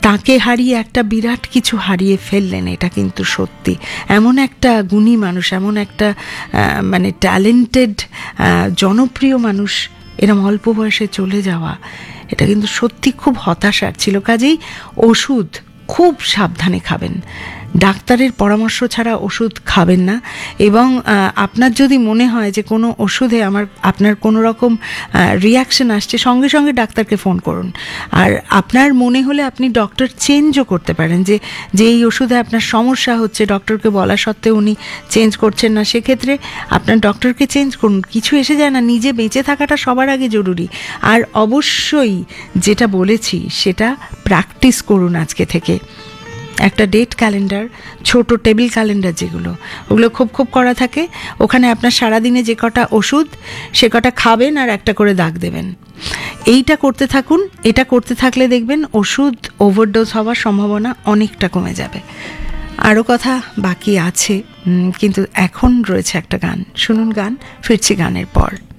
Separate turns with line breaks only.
তাকে হারিয়ে একটা বিরাট কিছু হারিয়ে ফেললেন, এটা কিন্তু সত্যি। এমন একটা গুণী মানুষ, এমন একটা মানে ট্যালেন্টেড জনপ্রিয় মানুষ এরম অল্প বয়সে চলে যাওয়া, এটা কিন্তু সত্যি খুব হতাশার ছিল। কাজেই ওষুধ খুব সাবধানে খাবেন, ডাক্তারের পরামর্শ ছাড়া ওষুধ খাবেন না। এবং আপনার যদি মনে হয় যে কোনো ওষুধে আপনার কোনো রকম রিয়াকশন আসছে, সঙ্গে সঙ্গে ডাক্তারকে ফোন করুন। আর আপনার মনে হলে আপনি ডক্টর চেঞ্জও করতে পারেন, যে এই ওষুধে আপনার সমস্যা হচ্ছে, ডক্টরকে বলা সত্ত্বেও উনি চেঞ্জ করছেন না, সেক্ষেত্রে আপনার ডক্টরকে চেঞ্জ করুন। কিছু এসে যায় না, নিজে বেঁচে থাকাটা সবার আগে জরুরি। আর অবশ্যই যেটা বলেছি সেটা প্র্যাকটিস করুন আজকে থেকে। একটা ডেট ক্যালেন্ডার, ছোট টেবিল ক্যালেন্ডার ওগুলো খুব করা থাকে, ওখানে আপনার সারাদিনে যে কটা ওষুধ সে কটা খাবেন আর একটা করে দাগ দেবেন। এইটা করতে থাকুন। এটা করতে থাকলে দেখবেন ওষুধ ওভারডোজ হওয়ার সম্ভাবনা অনেকটা কমে যাবে। আরও কথা বাকি আছে, কিন্তু এখন রয়েছে একটা গান, শুনুন গান, ফিরছি গানের পর।